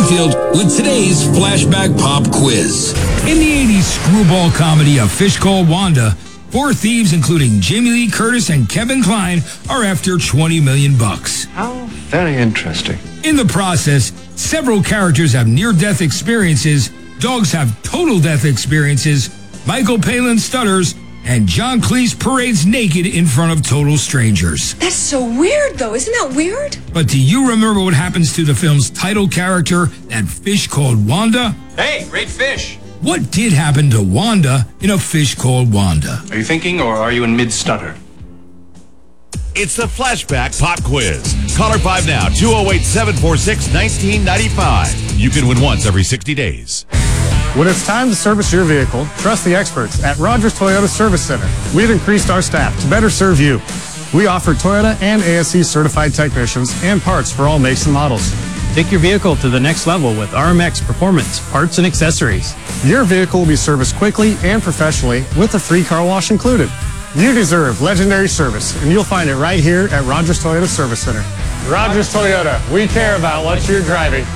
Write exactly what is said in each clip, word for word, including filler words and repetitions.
Springfield with today's Flashback Pop Quiz. In the eighties screwball comedy A Fish Called Wanda, four thieves, including Jamie Lee Curtis and Kevin Kline, are after twenty million bucks. How very interesting. In the process, several characters have near-death experiences, dogs have total death experiences, Michael Palin stutters, and John Cleese parades naked in front of total strangers. That's so weird, though. Isn't that weird? But do you remember what happens to the film's title character, that fish called Wanda? Hey, great fish. What did happen to Wanda in A Fish Called Wanda? Are you thinking, or are you in mid-stutter? It's the Flashback Pop Quiz. Caller five now, two oh eight, seven four six, one nine nine five. You can win once every sixty days. When it's time to service your vehicle, trust the experts at Rogers Toyota Service Center. We've increased our staff to better serve you. We offer Toyota and A S C certified technicians and parts for all makes and models. Take your vehicle to the next level with R M X Performance, parts and accessories. Your vehicle will be serviced quickly and professionally with a free car wash included. You deserve legendary service, and you'll find it right here at Rogers Toyota Service Center. Rogers Toyota, we care about what you're driving.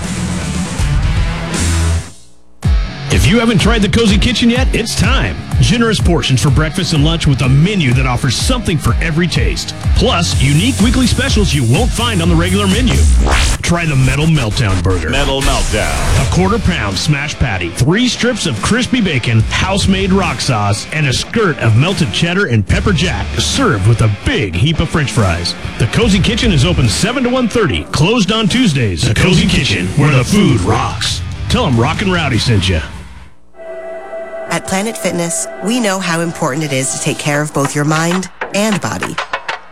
If you haven't tried the Cozy Kitchen yet, it's time. Generous portions for breakfast and lunch with a menu that offers something for every taste. Plus, unique weekly specials you won't find on the regular menu. Try the Metal Meltdown Burger. Metal Meltdown. A quarter pound smashed patty, three strips of crispy bacon, house-made rock sauce, and a skirt of melted cheddar and pepper jack, served with a big heap of French fries. The Cozy Kitchen is open seven to one thirty, closed on Tuesdays. The Cozy Kitchen, where the food rocks. Tell them Rockin' Rowdy sent you. At Planet Fitness, we know how important it is to take care of both your mind and body.